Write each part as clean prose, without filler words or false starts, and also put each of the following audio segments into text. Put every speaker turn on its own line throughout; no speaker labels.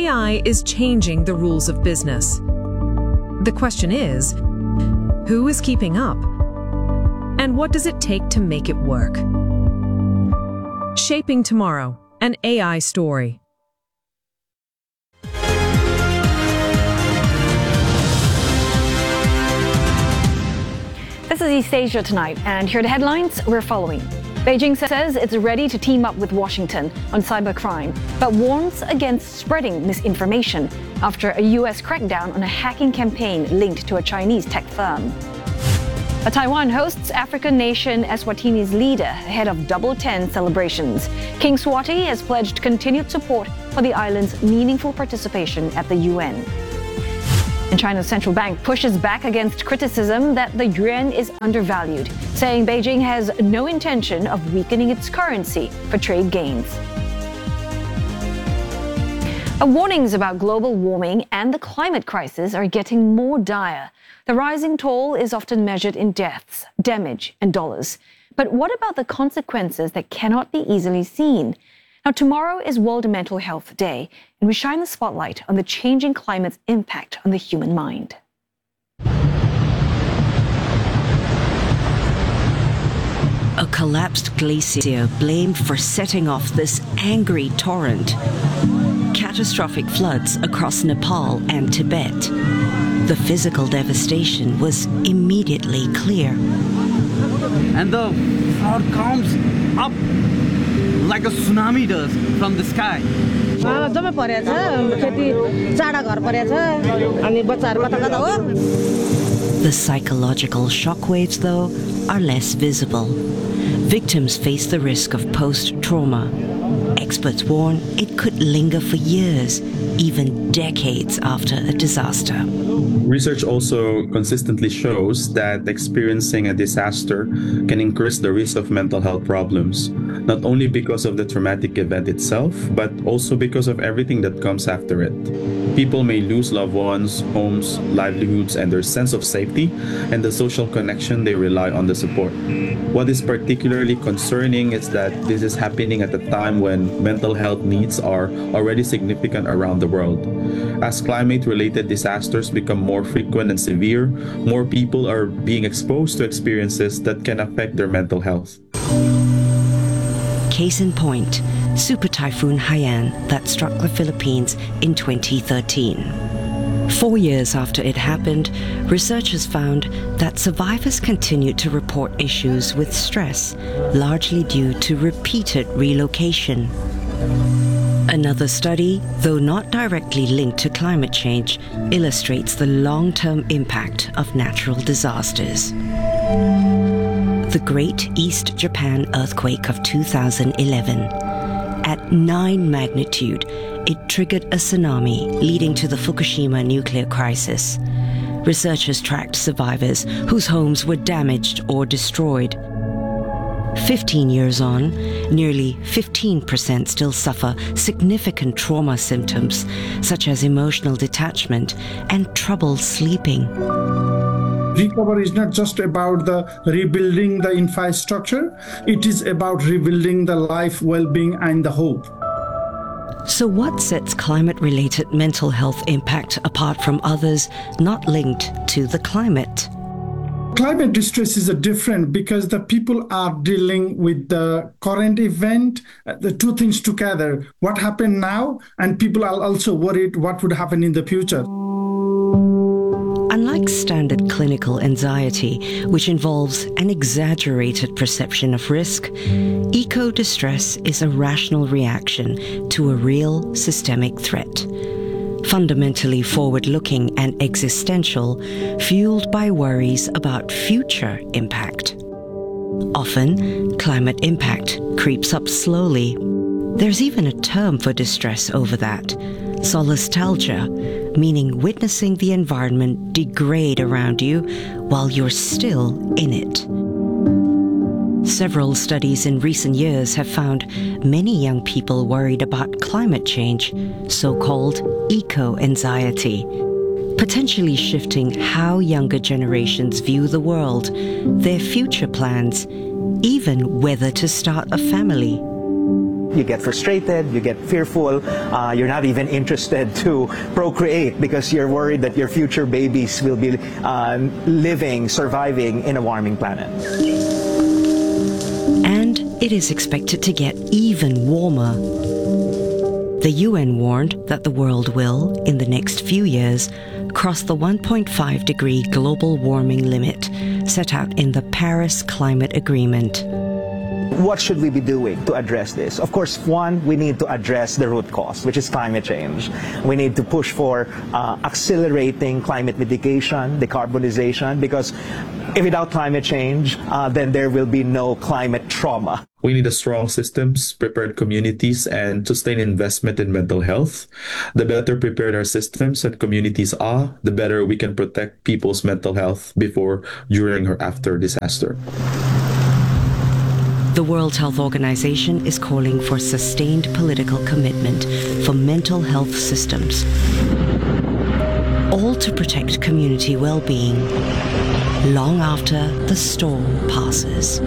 AI is changing the rules of business. The question is, who is keeping up? And what does it take to make it work? Shaping Tomorrow, an AI story.
This is East Asia Tonight, and here are the headlines we're following. Beijing says it's ready to team up with Washington on cybercrime, but warns against spreading misinformation after a US crackdown on a hacking campaign linked to a Chinese tech firm. Taiwan hosts African nation Eswatini's leader ahead of Double 10 celebrations. King Swati has pledged continued support for the island's meaningful participation at the UN. And China's central bank pushes back against criticism that the yuan is undervalued, saying Beijing has no intention of weakening its currency for trade gains. Warnings about global warming and the climate crisis are getting more dire. The rising toll is often measured in deaths, damage, and dollars. But what about the consequences that cannot be easily seen? Now, tomorrow is World Mental Health Day, and we shine the spotlight on the changing climate's impact on the human mind.
A collapsed glacier blamed for setting off this angry torrent. Catastrophic floods across Nepal and Tibet. The physical devastation was immediately clear.
And the flood comes up like a tsunami does from the sky.
The psychological shockwaves, though, are less visible. Victims face the risk of post-trauma. Experts warn it could linger for years, even decades after a disaster.
Research also consistently shows that experiencing a disaster can increase the risk of mental health problems, not only because of the traumatic event itself, but also because of everything that comes after it. People may lose loved ones, homes, livelihoods, and their sense of safety and the social connection they rely on the support. What is particularly concerning is that this is happening at a time when mental health needs are already significant around the world. As climate-related disasters become more frequent and severe, more people are being exposed to experiences that can affect their mental health.
Case in point, Super Typhoon Haiyan that struck the Philippines in 2013. 4 years after it happened, researchers found that survivors continued to report issues with stress, largely due to repeated relocation. Another study, though not directly linked to climate change, illustrates the long-term impact of natural disasters. The Great East Japan earthquake of 2011. At 9 magnitude, it triggered a tsunami leading to the Fukushima nuclear crisis. Researchers tracked survivors whose homes were damaged or destroyed. 15 years on, nearly 15% still suffer significant trauma symptoms, such as emotional detachment and trouble sleeping.
Recovery is not just about the rebuilding the infrastructure, it is about rebuilding the life, well-being, and the hope.
So what sets climate-related mental health impact apart from others not linked to the climate?
Climate distress is different because the people are dealing with the current event, the two things together, what happened now, and people are also worried what would happen in the future.
Unlike standard clinical anxiety, which involves an exaggerated perception of risk, eco-distress is a rational reaction to a real systemic threat. Fundamentally forward-looking and existential, fueled by worries about future impact. Often, climate impact creeps up slowly. There's even a term for distress over that, solastalgia, meaning witnessing the environment degrade around you while you're still in it. Several studies in recent years have found many young people worried about climate change, so-called eco-anxiety, potentially shifting how younger generations view the world, their future plans, even whether to start a family.
You get frustrated, you get fearful, you're not even interested to procreate because you're worried that your future babies will be surviving in a warming planet.
And it is expected to get even warmer. The UN warned that the world will, in the next few years, cross the 1.5 degree global warming limit set out in the Paris Climate Agreement.
What should we be doing to address this? Of course, one, we need to address the root cause, which is climate change. We need to push for accelerating climate mitigation, decarbonization, because without climate change, then there will be no climate trauma.
We need a strong systems, prepared communities, and sustained investment in mental health. The better prepared our systems and communities are, the better we can protect people's mental health before, during, or after disaster.
The World Health Organization is calling for sustained political commitment for mental health systems, all to protect community well-being long after the storm passes.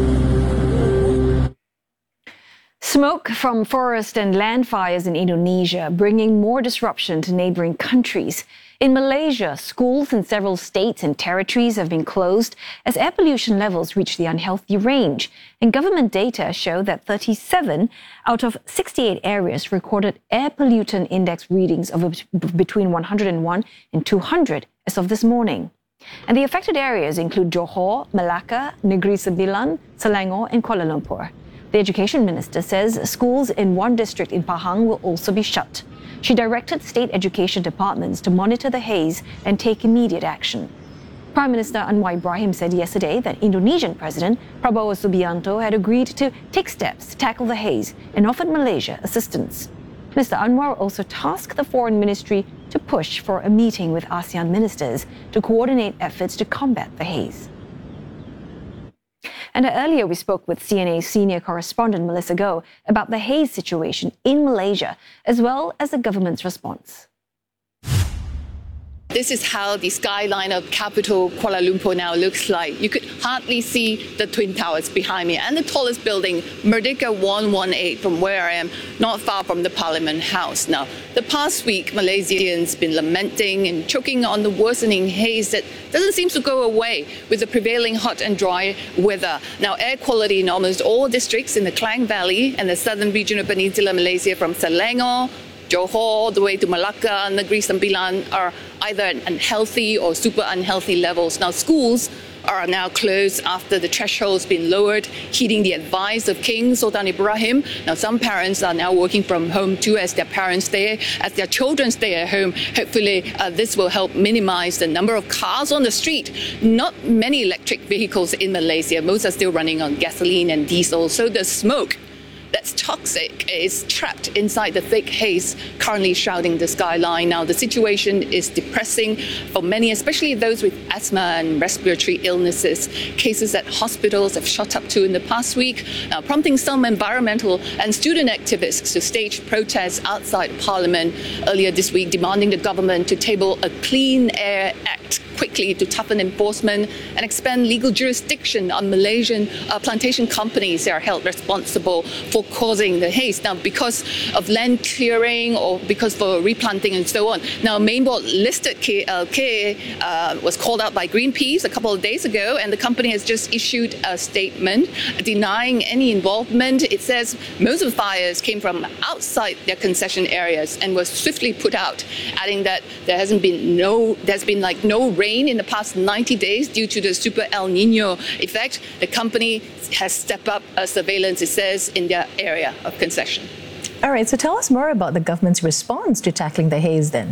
Smoke from forest and land fires in Indonesia, bringing more disruption to neighboring countries. In Malaysia, schools in several states and territories have been closed as air pollution levels reach the unhealthy range. And government data show that 37 out of 68 areas recorded air pollutant index readings of between 101 and 200 as of this morning. And the affected areas include Johor, Malacca, Negeri Sembilan, Selangor, and Kuala Lumpur. The education minister says schools in one district in Pahang will also be shut. She directed state education departments to monitor the haze and take immediate action. Prime Minister Anwar Ibrahim said yesterday that Indonesian President Prabowo Subianto had agreed to take steps to tackle the haze and offered Malaysia assistance. Mr. Anwar also tasked the Foreign Ministry to push for a meeting with ASEAN ministers to coordinate efforts to combat the haze. And earlier we spoke with CNA's senior correspondent Melissa Goh about the haze situation in Malaysia, as well as the government's response.
This is how the skyline of capital Kuala Lumpur now looks like. You could hardly see the Twin Towers behind me and the tallest building, Merdeka 118, from where I am, not far from the Parliament House. Now, the past week, Malaysians been lamenting and choking on the worsening haze that doesn't seem to go away with the prevailing hot and dry weather. Now, air quality in almost all districts in the Klang Valley and the southern region of Peninsular Malaysia, from Selangor, Johor, all the way to Malacca, Negeri Sembilan, are either unhealthy or super unhealthy levels. Now, schools are now closed after the threshold's been lowered, heeding the advice of King Sultan Ibrahim. Now, some parents are now working from home too, as their children stay at home. Hopefully, this will help minimize the number of cars on the street. Not many electric vehicles in Malaysia. Most are still running on gasoline and diesel. So the smoke that's toxic is trapped inside the thick haze currently shrouding the skyline. Now, the situation is depressing for many, especially those with asthma and respiratory illnesses. Cases at hospitals have shot up too in the past week, prompting some environmental and student activists to stage protests outside Parliament earlier this week, demanding the government to table a Clean Air Act quickly to toughen enforcement and expand legal jurisdiction on Malaysian plantation companies that are held responsible for causing the haze. Now, because of land clearing or because for replanting and so on. Now, Mainboard listed KLK was called out by Greenpeace a couple of days ago, and the company has just issued a statement denying any involvement. It says most of the fires came from outside their concession areas and was swiftly put out, adding that there's been no rain in the past 90 days due to the Super El Nino effect. The company has stepped up surveillance, it says, in their area of concession.
All right, so tell us more about the government's response to tackling the haze then.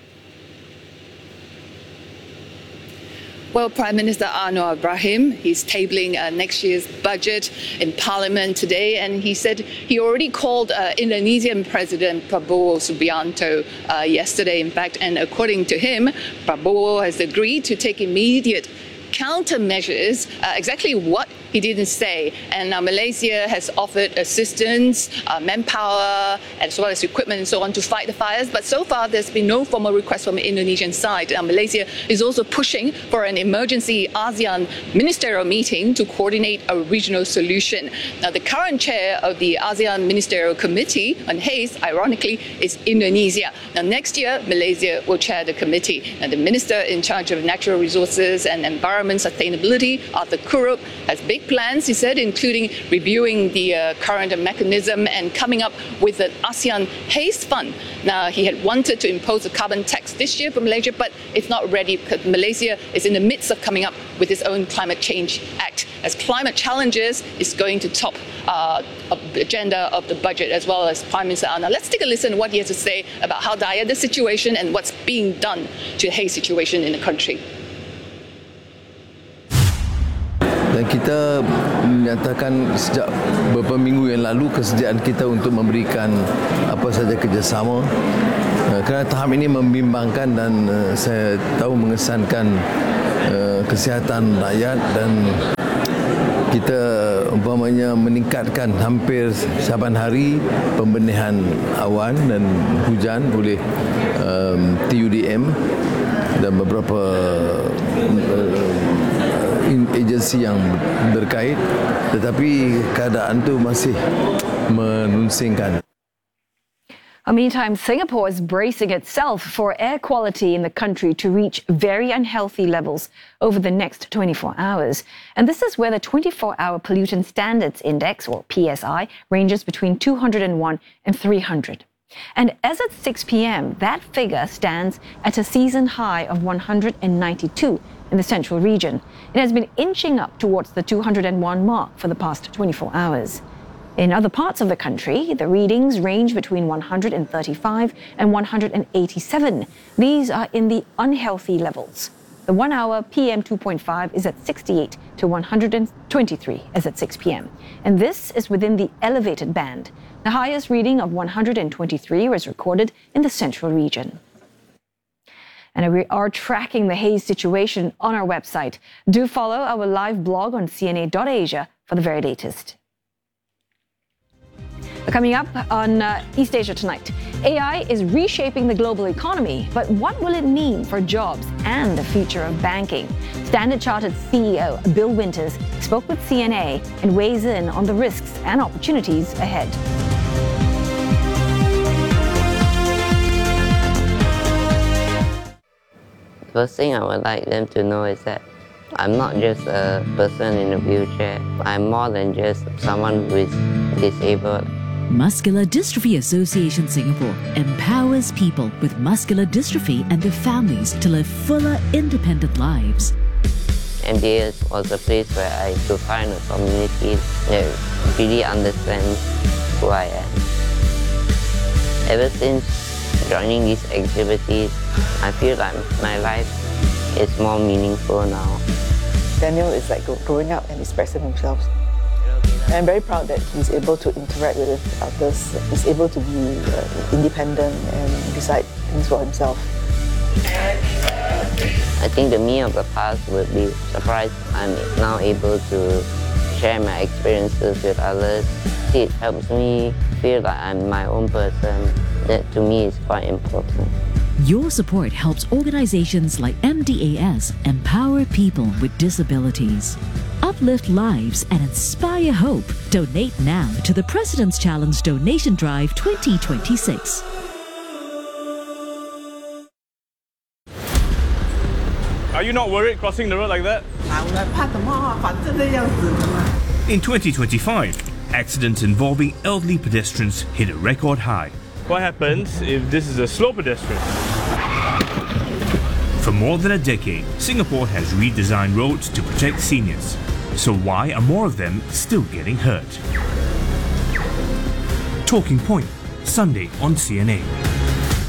Well, Prime Minister Anwar Ibrahim, he's tabling next year's budget in Parliament today, and he said he already called Indonesian President Prabowo Subianto yesterday, in fact, and according to him, Prabowo has agreed to take immediate countermeasures, exactly what he didn't say. And Malaysia has offered assistance, manpower, as well as equipment and so on to fight the fires. But so far, there's been no formal request from the Indonesian side. Malaysia is also pushing for an emergency ASEAN ministerial meeting to coordinate a regional solution. Now, the current chair of the ASEAN Ministerial Committee on haze, ironically, is Indonesia. Now, next year, Malaysia will chair the committee. And the minister in charge of natural resources and environment sustainability, Arthur Kurup, has big plans, he said, including reviewing the current mechanism and coming up with an ASEAN Haze Fund. Now, he had wanted to impose a carbon tax this year for Malaysia, but it's not ready because Malaysia is in the midst of coming up with its own climate change act, as climate challenges is going to top the agenda of the budget as well as Prime Minister. Now, let's take a listen to what he has to say about how dire the situation and what's being done to the haze situation in the country.
Dan kita menyatakan sejak beberapa minggu yang lalu kesediaan kita untuk memberikan apa saja kerjasama kerana tahap ini membimbangkan dan saya tahu mengesankan kesihatan rakyat dan kita umpamanya meningkatkan hampir saban hari pembenihan awan dan hujan oleh TUDM dan beberapa agensi yang berkait, tetapi keadaan itu masih menusingkan.
Meantime, Singapore is bracing itself for air quality in the country to reach very unhealthy levels over the next 24 hours. And this is where the 24-hour Pollutant Standards Index, or PSI, ranges between 201 and 300. And as at 6 p.m., that figure stands at a season high of 192 in the central region. It has been inching up towards the 201 mark for the past 24 hours. In other parts of the country, the readings range between 135 and 187. These are in the unhealthy levels. The 1 hour PM 2.5 is at 68 to 123 as at 6 p.m. And this is within the elevated band. The highest reading of 123 was recorded in the central region. And we are tracking the haze situation on our website. Do follow our live blog on CNA.Asia for the very latest. Coming up on East Asia Tonight, AI is reshaping the global economy, but what will it mean for jobs and the future of banking? Standard Chartered CEO Bill Winters spoke with CNA and weighs in on the risks and opportunities ahead.
First thing I would like them to know is that I'm not just a person in a wheelchair. I'm more than just someone who is disabled.
Muscular Dystrophy Association Singapore empowers people with muscular dystrophy and their families to live fuller, independent lives.
MDA was a place where I could find a community that really understands who I am. Ever since joining these activities, I feel like my life is more meaningful now.
Daniel is like growing up and expressing himself. And I'm very proud that he's able to interact with others, he's able to be independent and decide things for himself.
I think the me of the past would be surprised I'm now able to share my experiences with others. It helps me feel like I'm my own person. That to me is quite important.
Your support helps organizations like MDAS empower people with disabilities, uplift lives, and inspire hope. Donate now to the President's Challenge Donation Drive 2026.
Are you not worried crossing the road like that?
In 2025, accidents involving elderly pedestrians hit a record high.
What happens if this is a slow pedestrian?
For more than a decade, Singapore has redesigned roads to protect seniors. So why are more of them still getting hurt? Talking Point, Sunday on CNA.